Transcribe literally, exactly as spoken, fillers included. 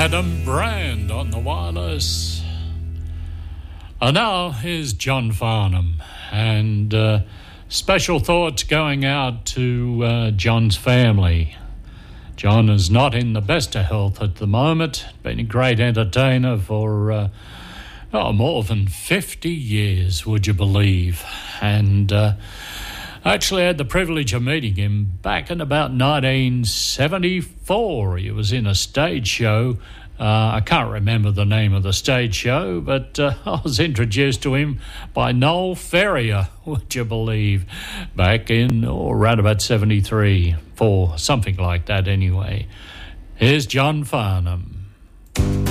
Adam Brand on the wireless. And now here's John Farnham, and uh, special thoughts going out to uh, John's family. John is not in the best of health at the moment. Been a great entertainer for uh, oh, more than fifty years, would you believe? And uh, I actually had the privilege of meeting him back in about nineteen seventy-four. He was in a stage show. Uh, I can't remember the name of the stage show, but uh, I was introduced to him by Noel Ferrier, would you believe, back in, or around about seventy-three, four, something like that anyway. Here's John Farnham.